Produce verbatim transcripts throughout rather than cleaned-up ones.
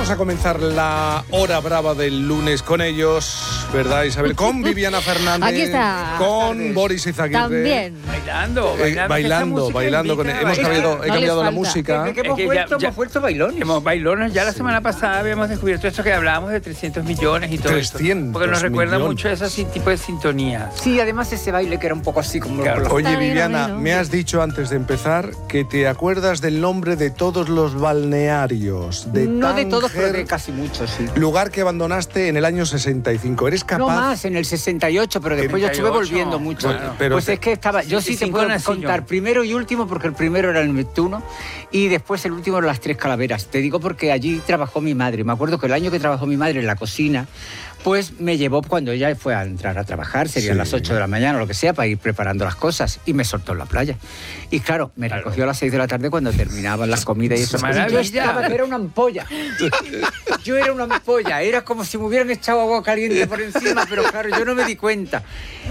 vamos a comenzar la hora brava del lunes con ellos, ¿verdad, Isabel? Con Viviana Fernández. Aquí está. Con Boris Izaguirre. También. Bailando, Eh, bailando. bailando, bailando. Con, hemos Es cambiado, que he no cambiado les la falta. música. Es que hemos Es que vuelto, ya- ya- hemos vuelto bailones. Hemos bailones, ya la Sí. semana pasada habíamos descubierto esto que hablábamos de trescientos millones y todo trescientos esto. Porque nos recuerda millones. mucho a ese sin- tipo de sintonías. Sí, además ese baile que era un poco así como... Claro. con la- Oye, Está bien, Viviana, bueno. me has dicho antes de empezar que te acuerdas del nombre de todos los balnearios de No de todos, pero Tánger, de casi muchos, sí. lugar que abandonaste en el año sesenta y cinco. ¿Eres capaz? No más, en el sesenta y ocho, pero después yo estuve sesenta y ocho. volviendo mucho. Bueno, pero pues te- es que estaba, yo sí te sesenta y cinco puedo nací yo. contar primero y último, porque el primero era el Neptuno y después el último eran las Tres Calaveras. Te digo porque allí trabajó mi madre. Me acuerdo que el año que trabajó mi madre en la cocina, pues me llevó cuando ella fue a entrar a trabajar, serían Sí. las ocho de la mañana o lo que sea, para ir preparando las cosas, y me soltó en la playa. Y claro, me Claro. recogió a las seis de la tarde cuando terminaban las comidas y eso. Maravilla. Y yo estaba que era una ampolla. Yo era una ampolla, era como si me hubieran echado agua caliente por encima, pero claro, yo no me di cuenta.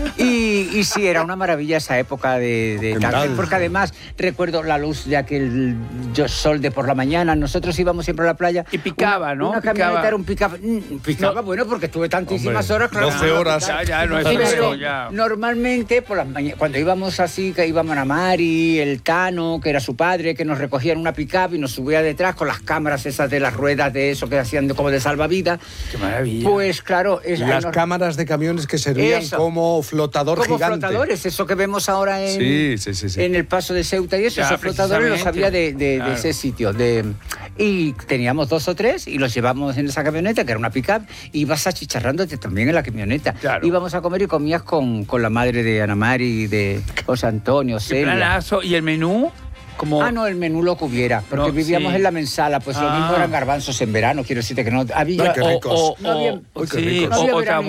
Y, y sí, era una maravilla esa época de, de ¿Qué Tánger, tal? porque además recuerdo la luz de aquel yo- sol de por la mañana. Nosotros íbamos siempre a la playa. Y picaba, Una- ¿no? Una Picaba. camioneta era un picaba. Mm, Picaba, bueno, porque estuve tantísimas Hombre, horas. claro, doce que no horas. picaba. Ya, ya, no es Pero feo, ya. normalmente, por las maña- cuando íbamos así, que íbamos a Mari, el Cano, que era su padre, que nos recogían una pick-up y nos subía detrás con las cámaras esas de las ruedas de eso que hacían de, como de salvavidas. Qué maravilla. Pues claro, es, Las nos- cámaras de camiones que servían Eso. como flotador como gigante. flotadores, eso que vemos ahora en, Sí, sí, sí, sí. en el paso de Ceuta y eso, Ya, esos flotadores los había de, de- de Claro. ese sitio. De, y teníamos dos o tres y los llevamos en esa camioneta, que era una pick-up, y ibas achicharrándote también en la camioneta. Claro. Íbamos a comer y comías con, con la madre de Ana Mari, de José Antonio, Qué Celia. planazo. ¿Y el menú? Como... Ah, no, el menú lo cubiera, porque No, vivíamos sí. en la mensala, pues lo Ah. mismo eran garbanzos en verano, quiero decirte que no había... Ay, qué o, ricos. o, No había- o- Uy, qué sí, ricos. o- No había o verano.